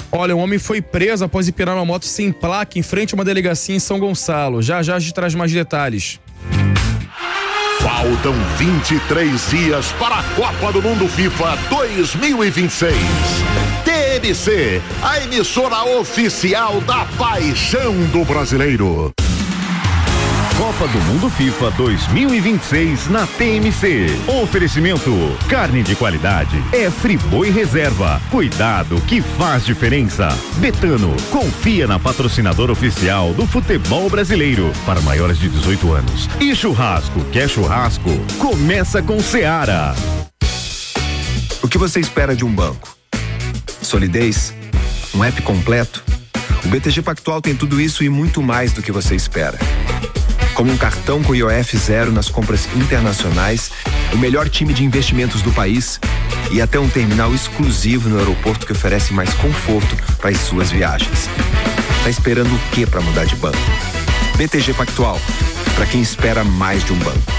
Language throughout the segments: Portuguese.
Olha, um homem foi preso após empinar uma moto sem placa em frente a uma delegacia em São Gonçalo. Já a gente traz mais detalhes. Faltam 23 dias para a Copa do Mundo FIFA 2026. TMC, a emissora oficial da paixão do brasileiro. Copa do Mundo FIFA 2026 na TMC. Oferecimento: carne de qualidade é Friboi Reserva. Cuidado que faz diferença. Betano, confia na patrocinadora oficial do futebol brasileiro para maiores de 18 anos. E churrasco, quer churrasco? Começa com Seara. O que você espera de um banco? Solidez? Um app completo? O BTG Pactual tem tudo isso e muito mais do que você espera. Como um cartão com IOF zero nas compras internacionais, o melhor time de investimentos do país e até um terminal exclusivo no aeroporto que oferece mais conforto para as suas viagens. Tá esperando o que para mudar de banco? BTG Pactual, para quem espera mais de um banco.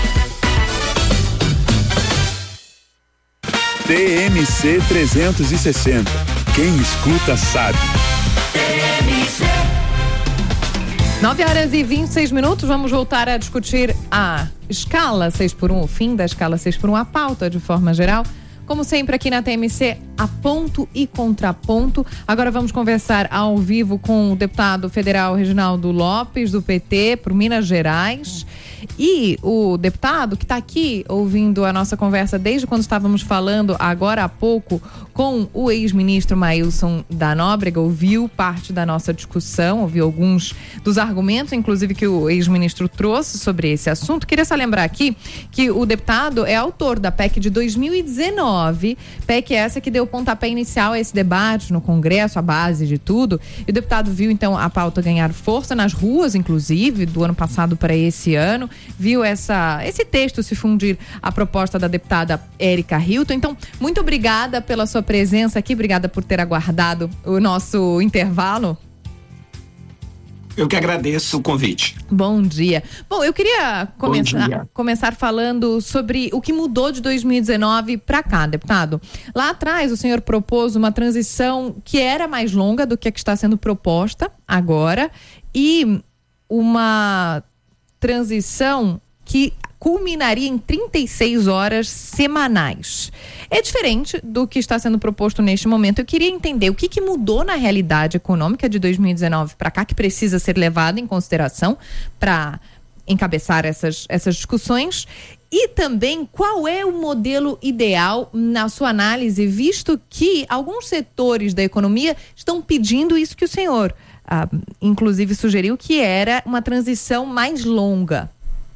TMC 360. Quem escuta sabe. 9h26. Vamos voltar a discutir a escala 6x1, o fim da escala 6x1, a pauta de forma geral. Como sempre aqui na TMC, a ponto e contraponto. Agora vamos conversar ao vivo com o deputado federal Reginaldo Lopes, do PT, por Minas Gerais. E o deputado que está aqui ouvindo a nossa conversa desde quando estávamos falando agora há pouco com o ex-ministro Maílson da Nóbrega, ouviu parte da nossa discussão, ouviu alguns dos argumentos, inclusive, que o ex-ministro trouxe sobre esse assunto. Queria só lembrar aqui que o deputado é autor da PEC de 2019, PEC essa que deu pontapé inicial a esse debate no Congresso, a base de tudo. E o deputado viu, então, a pauta ganhar força nas ruas, inclusive, do ano passado para esse ano. Viu esse texto se fundir à proposta da deputada Érica Hilton. Então, muito obrigada pela sua presença aqui, obrigada por ter aguardado o nosso intervalo. Eu que agradeço o convite. Bom dia. Bom, eu queria começar falando sobre o que mudou de 2019 para cá, deputado. Lá atrás, o senhor propôs uma transição que era mais longa do que a que está sendo proposta agora e uma transição que culminaria em 36 horas semanais. É diferente do que está sendo proposto neste momento. Eu queria entender o que mudou na realidade econômica de 2019 para cá, que precisa ser levado em consideração para encabeçar essas discussões, e também qual é o modelo ideal na sua análise, visto que alguns setores da economia estão pedindo isso que o senhor inclusive sugeriu, que era uma transição mais longa.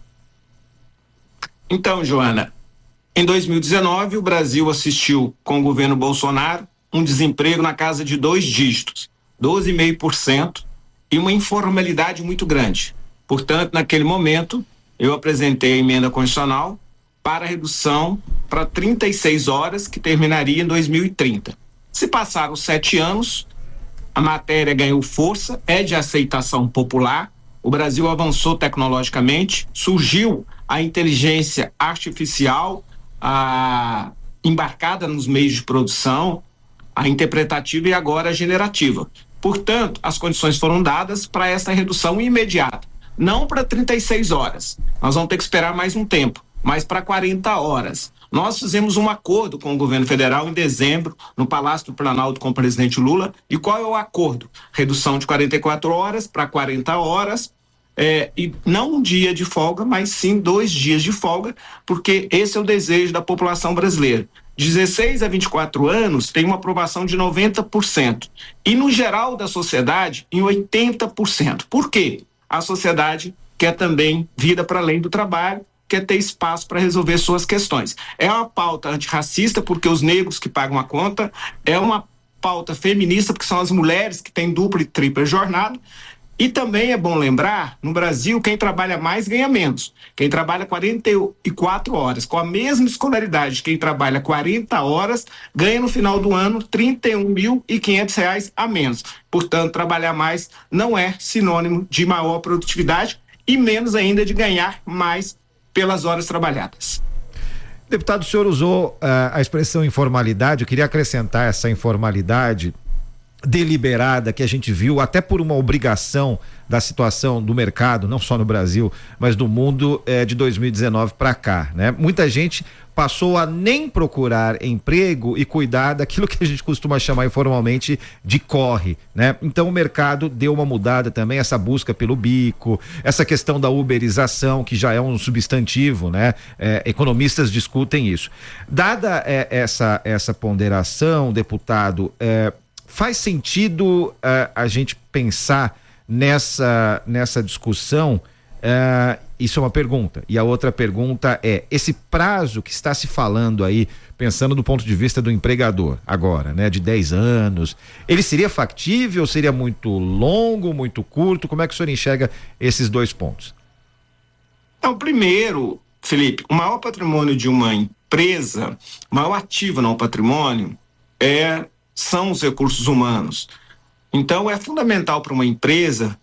Então, Joana, em 2019 o Brasil assistiu com o governo Bolsonaro um desemprego na casa de 2 dígitos, 12,5%, e uma informalidade muito grande. Portanto, naquele momento, eu apresentei a emenda constitucional para redução para 36 horas, que terminaria em 2030. Se passaram 7 anos, a matéria ganhou força, é de aceitação popular, o Brasil avançou tecnologicamente, surgiu a inteligência artificial embarcada nos meios de produção, a interpretativa e agora a generativa. Portanto, as condições foram dadas para essa redução imediata, não para 36 horas, nós vamos ter que esperar mais um tempo, mas para 40 horas. Nós fizemos um acordo com o governo federal em dezembro, no Palácio do Planalto, com o presidente Lula. E qual é o acordo? Redução de 44 horas para 40 horas, e não um dia de folga, mas sim 2 dias de folga, porque esse é o desejo da população brasileira. 16 a 24 anos tem uma aprovação de 90%. E no geral da sociedade, em 80%. Por quê? A sociedade quer também vida para além do trabalho, quer ter espaço para resolver suas questões. É uma pauta antirracista, porque os negros que pagam a conta, é uma pauta feminista, porque são as mulheres que têm dupla e tripla jornada, e também é bom lembrar, no Brasil, quem trabalha mais ganha menos. Quem trabalha 44 horas, com a mesma escolaridade, quem trabalha 40 horas, ganha no final do ano R$31.500 a menos. Portanto, trabalhar mais não é sinônimo de maior produtividade e menos ainda de ganhar mais pelas horas trabalhadas. Deputado, o senhor usou a expressão informalidade. Eu queria acrescentar essa informalidade deliberada que a gente viu, até por uma obrigação da situação do mercado, não só no Brasil, mas do mundo, de 2019 para cá, né? Muita gente passou a nem procurar emprego e cuidar daquilo que a gente costuma chamar informalmente de corre, né? Então o mercado deu uma mudada também, essa busca pelo bico, essa questão da uberização, que já é um substantivo, né? Economistas discutem isso. Dada essa ponderação, deputado, faz sentido a gente pensar nessa discussão? Isso é uma pergunta. E a outra pergunta é: esse prazo que está se falando aí, pensando do ponto de vista do empregador agora, né, de 10 anos, ele seria factível, seria muito longo, muito curto? Como é que o senhor enxerga esses dois pontos? Então, primeiro, Felipe, o maior patrimônio de uma empresa, o maior ativo no patrimônio são os recursos humanos. Então, é fundamental para uma empresa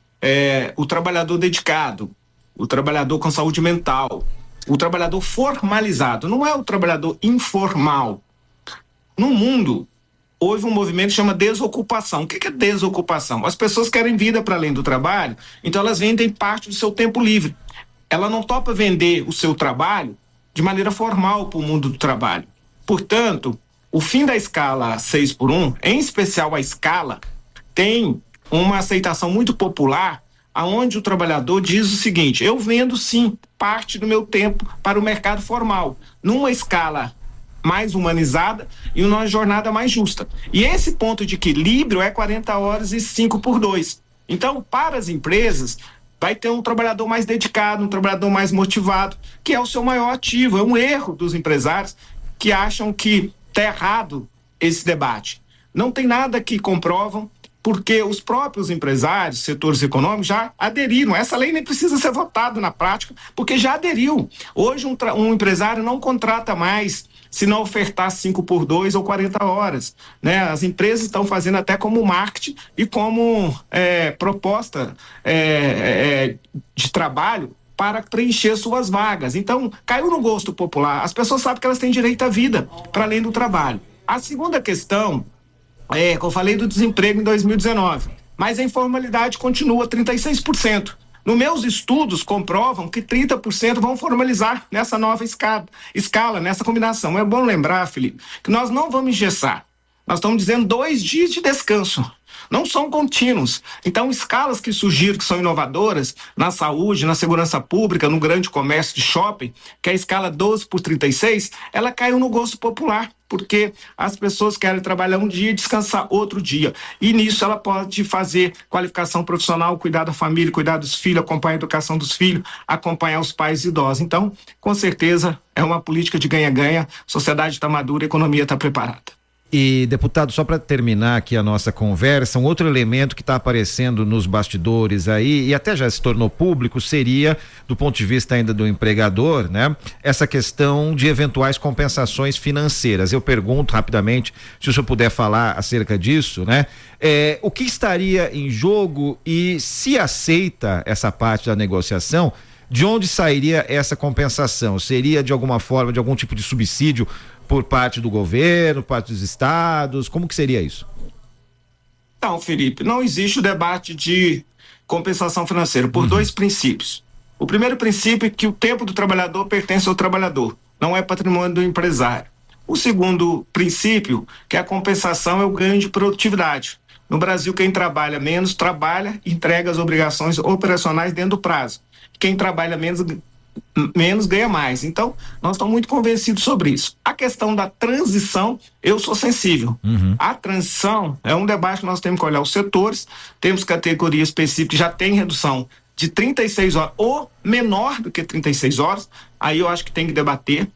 o trabalhador dedicado, o trabalhador com saúde mental, o trabalhador formalizado, não é o trabalhador informal. No mundo, houve um movimento que chama desocupação. O que é desocupação? As pessoas querem vida para além do trabalho, então elas vendem parte do seu tempo livre. Ela não topa vender o seu trabalho de maneira formal para o mundo do trabalho. Portanto, o fim da escala 6x1, em especial a escala, tem uma aceitação muito popular, aonde o trabalhador diz o seguinte: eu vendo sim parte do meu tempo para o mercado formal, numa escala mais humanizada e numa jornada mais justa. E esse ponto de equilíbrio é 40 horas e 5x2. Então, para as empresas, vai ter um trabalhador mais dedicado, um trabalhador mais motivado, que é o seu maior ativo. É um erro dos empresários que acham que está errado esse debate. Não tem nada que comprovam, porque os próprios empresários, setores econômicos já aderiram. Essa lei nem precisa ser votada na prática, porque já aderiu. Hoje um empresário não contrata mais se não ofertar 5x2 ou 40 horas. Né? As empresas estão fazendo até como marketing e como proposta de trabalho para preencher suas vagas. Então, caiu no gosto popular. As pessoas sabem que elas têm direito à vida, para além do trabalho. A segunda questão que eu falei do desemprego em 2019, mas a informalidade continua 36%. Nos meus estudos comprovam que 30% vão formalizar nessa nova escala, nessa combinação. É bom lembrar, Felipe, que nós não vamos engessar. Nós estamos dizendo 2 dias de descanso. Não são contínuos. Então, escalas que surgiram, que são inovadoras, na saúde, na segurança pública, no grande comércio de shopping, que é a escala 12x36, ela caiu no gosto popular, porque as pessoas querem trabalhar um dia e descansar outro dia. E nisso ela pode fazer qualificação profissional, cuidar da família, cuidar dos filhos, acompanhar a educação dos filhos, acompanhar os pais idosos. Então, com certeza, é uma política de ganha-ganha, a sociedade está madura, a economia está preparada. E, deputado, só para terminar aqui a nossa conversa, um outro elemento que está aparecendo nos bastidores aí, e até já se tornou público, seria, do ponto de vista ainda do empregador, né? Essa questão de eventuais compensações financeiras. Eu pergunto rapidamente, se o senhor puder falar acerca disso, né? O que estaria em jogo e se aceita essa parte da negociação, de onde sairia essa compensação? Seria de alguma forma, de algum tipo de subsídio por parte do governo, por parte dos estados? Como que seria isso? Não, Felipe, não existe o debate de compensação financeira por 2 princípios. O primeiro princípio é que o tempo do trabalhador pertence ao trabalhador, não é patrimônio do empresário. O segundo princípio, que a compensação é o ganho de produtividade. No Brasil, quem trabalha menos, trabalha e entrega as obrigações operacionais dentro do prazo. Quem trabalha menos ganha mais. Então, nós estamos muito convencidos sobre isso. A questão da transição, eu sou sensível. A transição é um debate que nós temos que olhar os setores, temos categorias específicas que já tem redução de 36 horas ou menor do que 36 horas, aí eu acho que tem que debater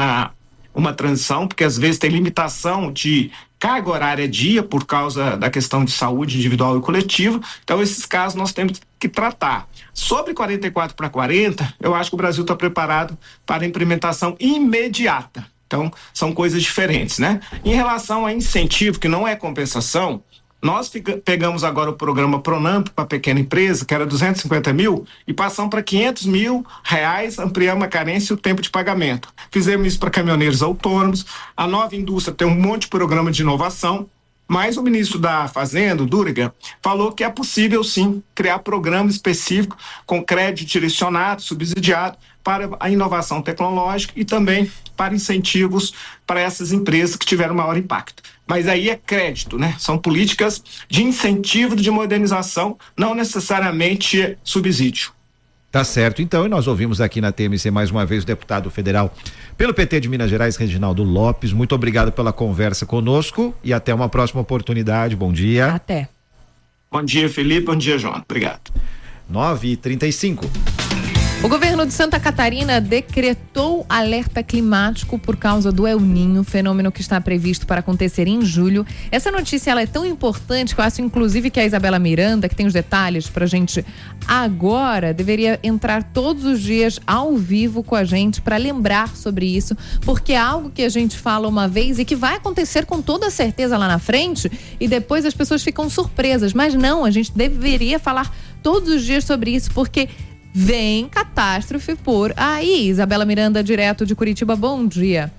uma transição, porque às vezes tem limitação de carga horária dia por causa da questão de saúde individual e coletiva. Então, esses casos nós temos que tratar. Sobre 44 para 40, eu acho que o Brasil está preparado para a implementação imediata. Então, são coisas diferentes, né? Em relação a incentivo, que não é compensação, nós pegamos agora o programa Pronamp para pequena empresa, que era 250 mil, e passamos para 500 mil reais, ampliamos a carência e o tempo de pagamento. Fizemos isso para caminhoneiros autônomos. A nova indústria tem um monte de programa de inovação, Mas o ministro da Fazenda, o Duriga, falou que é possível sim criar programa específico com crédito direcionado, subsidiado para a inovação tecnológica e também para incentivos para essas empresas que tiveram maior impacto. Mas aí é crédito, né? São políticas de incentivo de modernização, não necessariamente subsídio. Tá certo, então, e nós ouvimos aqui na TMC mais uma vez o deputado federal pelo PT de Minas Gerais, Reginaldo Lopes. Muito obrigado pela conversa conosco e até uma próxima oportunidade. Bom dia. Até. Bom dia, Felipe. Bom dia, João. Obrigado. 9h35. O governo de Santa Catarina decretou alerta climático por causa do El Niño, fenômeno que está previsto para acontecer em julho. Essa notícia ela é tão importante que eu acho, inclusive, que a Isabela Miranda, que tem os detalhes pra gente agora, deveria entrar todos os dias ao vivo com a gente para lembrar sobre isso, porque é algo que a gente fala uma vez e que vai acontecer com toda certeza lá na frente e depois as pessoas ficam surpresas. Mas não, a gente deveria falar todos os dias sobre isso, porque vem catástrofe por aí. Isabela Miranda, direto de Curitiba, bom dia.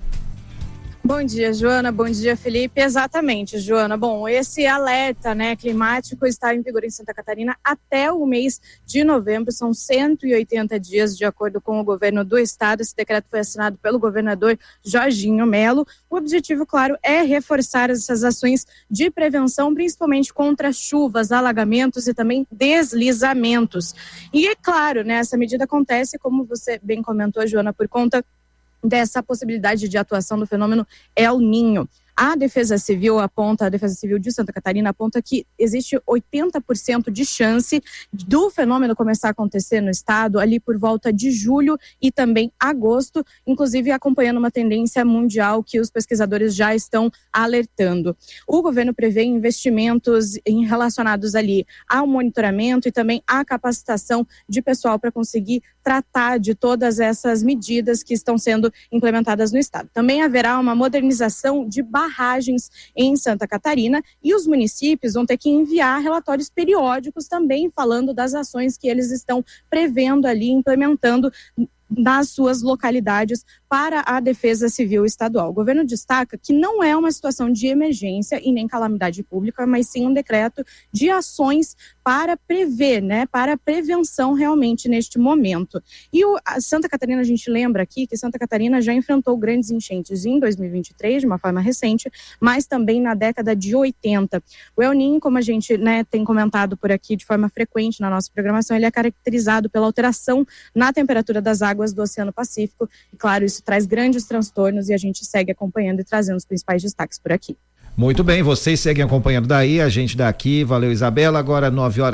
Bom dia, Joana. Bom dia, Felipe. Exatamente, Joana. Bom, esse alerta, climático está em vigor em Santa Catarina até o mês de novembro. São 180 dias, de acordo com o governo do estado. Esse decreto foi assinado pelo governador Jorginho Melo. O objetivo, claro, é reforçar essas ações de prevenção, principalmente contra chuvas, alagamentos e também deslizamentos. E é claro, essa medida acontece, como você bem comentou, Joana, por conta dessa possibilidade de atuação do fenômeno El Niño. A Defesa Civil de Santa Catarina aponta que existe 80% de chance do fenômeno começar a acontecer no estado ali por volta de julho e também agosto, inclusive acompanhando uma tendência mundial que os pesquisadores já estão alertando. O governo prevê investimentos relacionados ali ao monitoramento e também à capacitação de pessoal para conseguir tratar de todas essas medidas que estão sendo implementadas no estado. Também haverá uma modernização de barragens em Santa Catarina e os municípios vão ter que enviar relatórios periódicos também falando das ações que eles estão prevendo ali, implementando nas suas localidades para a Defesa Civil Estadual. O governo destaca que não é uma situação de emergência e nem calamidade pública, mas sim um decreto de ações para prever, para prevenção realmente neste momento. E a Santa Catarina, a gente lembra aqui que Santa Catarina já enfrentou grandes enchentes em 2023, de uma forma recente, mas também na década de 80. O El Niño, como a gente tem comentado por aqui de forma frequente na nossa programação, ele é caracterizado pela alteração na temperatura das águas do Oceano Pacífico. E claro, isso traz grandes transtornos e a gente segue acompanhando e trazendo os principais destaques por aqui. Muito bem, vocês seguem acompanhando daí, a gente daqui, valeu Isabela, agora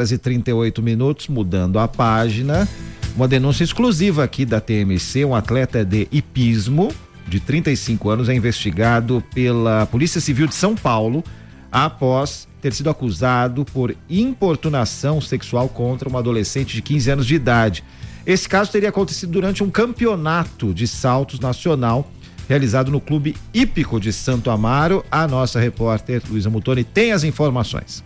9h38, mudando a página, uma denúncia exclusiva aqui da TMC, um atleta de hipismo de 35 anos é investigado pela Polícia Civil de São Paulo após ter sido acusado por importunação sexual contra uma adolescente de 15 anos de idade. Esse caso teria acontecido durante um campeonato de saltos nacional realizado no Clube Hípico de Santo Amaro. A nossa repórter Luísa Mutoni tem as informações.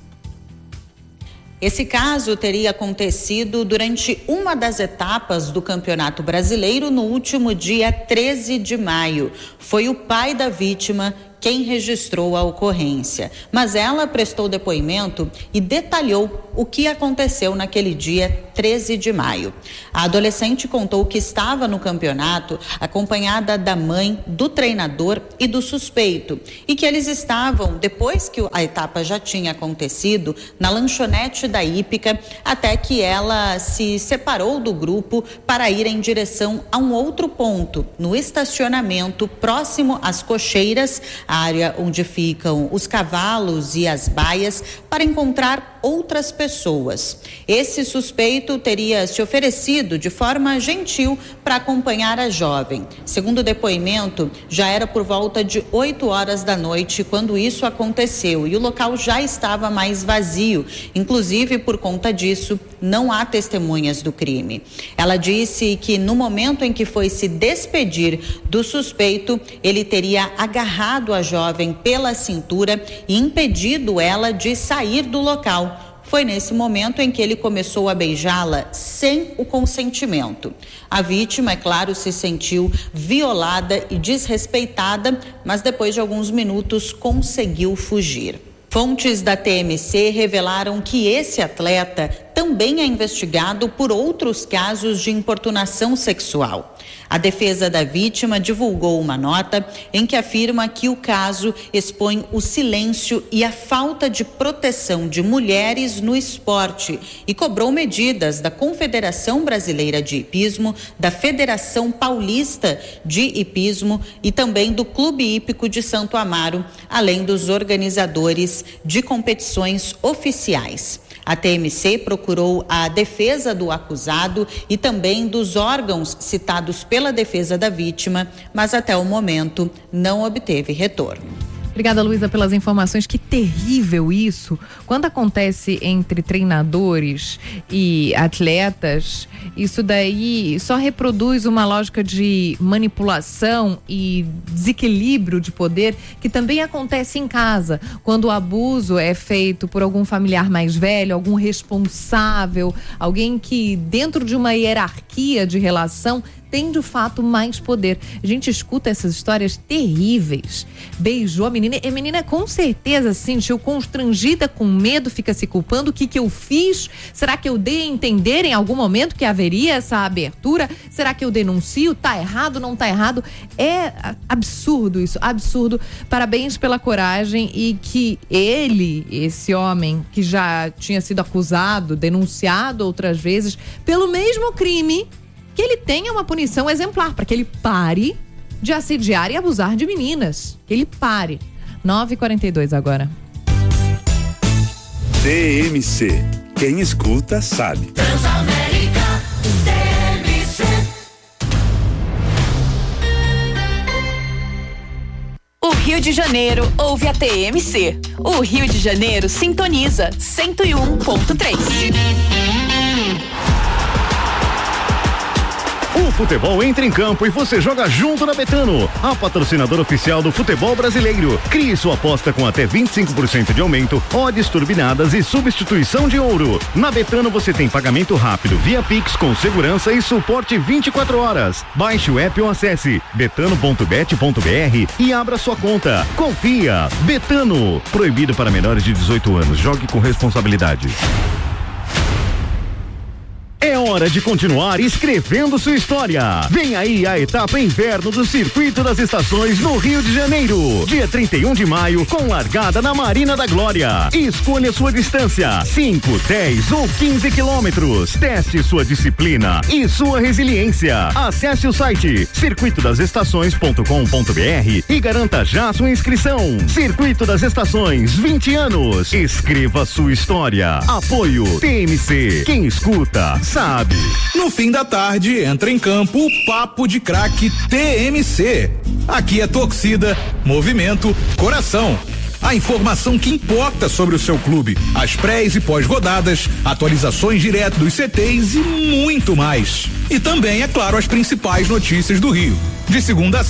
Esse caso teria acontecido durante uma das etapas do Campeonato Brasileiro no último dia 13 de maio. Foi o pai da vítima quem registrou a ocorrência, mas ela prestou depoimento e detalhou o que aconteceu naquele dia 13 de maio. A adolescente contou que estava no campeonato acompanhada da mãe, do treinador e do suspeito e que eles estavam, depois que a etapa já tinha acontecido, na lanchonete da hípica, até que ela se separou do grupo para ir em direção a um outro ponto, no estacionamento próximo às cocheiras, a área onde ficam os cavalos e as baias, para encontrar outras pessoas. Esse suspeito teria se oferecido de forma gentil para acompanhar a jovem. Segundo o depoimento, já era por volta de 8 horas da noite quando isso aconteceu e o local já estava mais vazio. Inclusive, por conta disso, não há testemunhas do crime. Ela disse que no momento em que foi se despedir do suspeito, ele teria agarrado a jovem pela cintura e impedido ela de sair do local. Foi nesse momento em que ele começou a beijá-la sem o consentimento. A vítima, é claro, se sentiu violada e desrespeitada, mas depois de alguns minutos conseguiu fugir. Fontes da TMC revelaram que esse atleta também é investigado por outros casos de importunação sexual. A defesa da vítima divulgou uma nota em que afirma que o caso expõe o silêncio e a falta de proteção de mulheres no esporte e cobrou medidas da Confederação Brasileira de Hipismo, da Federação Paulista de Hipismo e também do Clube Hípico de Santo Amaro, além dos organizadores de competições oficiais. A TMC procurou a defesa do acusado e também dos órgãos citados pela defesa da vítima, mas até o momento não obteve retorno. Obrigada, Luísa, pelas informações. Que terrível isso. Quando acontece entre treinadores e atletas, isso daí só reproduz uma lógica de manipulação e desequilíbrio de poder que também acontece em casa. Quando o abuso é feito por algum familiar mais velho, algum responsável, alguém que dentro de uma hierarquia de relação tem de fato mais poder. A gente escuta essas histórias terríveis. Beijou a menina, e a menina com certeza se sentiu constrangida, com medo, fica se culpando. O que eu fiz? Será que eu dei a entender em algum momento que haveria essa abertura? Será que eu denuncio? Tá errado, não tá errado? É absurdo isso, absurdo. Parabéns pela coragem e que ele, esse homem que já tinha sido acusado, denunciado outras vezes pelo mesmo crime, que ele tenha uma punição exemplar, para que ele pare de assediar e abusar de meninas. Que ele pare. 9h42 agora. TMC. Quem escuta sabe. Transamérica, TMC. O Rio de Janeiro ouve a TMC. O Rio de Janeiro sintoniza 101.3. O futebol entra em campo e você joga junto na Betano, a patrocinadora oficial do futebol brasileiro. Crie sua aposta com até 25% de aumento, odds turbinadas e substituição de ouro. Na Betano você tem pagamento rápido via Pix com segurança e suporte 24 horas. Baixe o app ou acesse betano.bet.br e abra sua conta. Confia. Betano. Proibido para menores de 18 anos. Jogue com responsabilidade. É hora de continuar escrevendo sua história. Vem aí a etapa inverno do Circuito das Estações no Rio de Janeiro. Dia 31 de maio, com largada na Marina da Glória. Escolha sua distância, 5, 10 ou 15 quilômetros. Teste sua disciplina e sua resiliência. Acesse o site circuitodasestações.com.br e garanta já sua inscrição. Circuito das Estações, 20 anos. Escreva sua história. Apoio TMC. Quem escuta sabe. No fim da tarde, entra em campo o Papo de Craque TMC. Aqui é torcida, movimento, coração. A informação que importa sobre o seu clube, as prés e pós-rodadas, atualizações direto dos CTs e muito mais. E também, é claro, as principais notícias do Rio. De segunda a